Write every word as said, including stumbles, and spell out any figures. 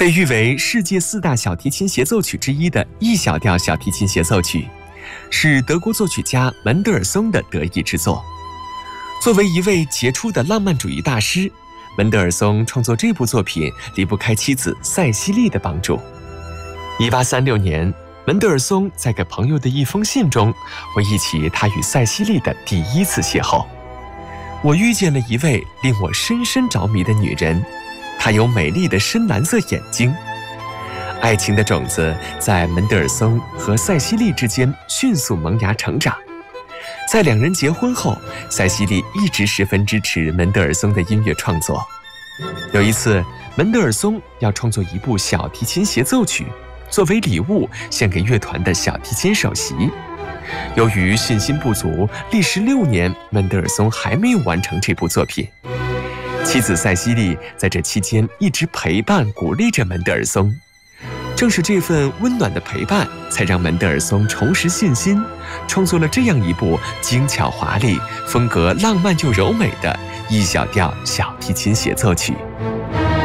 被誉为世界四大小提琴协奏曲之一的 E 小调小提琴协奏曲，是德国作曲家门德尔松的得意之作。作为一位杰出的浪漫主义大师，门德尔松创作这部作品离不开妻子塞西莉的帮助。一八三六年，门德尔松在给朋友的一封信中回忆起他与塞西莉的第一次邂逅。我遇见了一位令我深深着迷的女人，她有美丽的深蓝色眼睛。爱情的种子在门德尔松和塞西莉之间迅速萌芽成长。在两人结婚后，塞西莉一直十分支持门德尔松的音乐创作。有一次，门德尔松要创作一部小提琴协奏曲，作为礼物献给乐团的小提琴首席。由于信心不足，历时六年，门德尔松还没有完成这部作品。妻子塞西莉在这期间一直陪伴鼓励着门德尔松。正是这份温暖的陪伴，才让门德尔松重拾信心，创作了这样一部精巧华丽、风格浪漫又柔美的 E 小调小提琴协奏曲。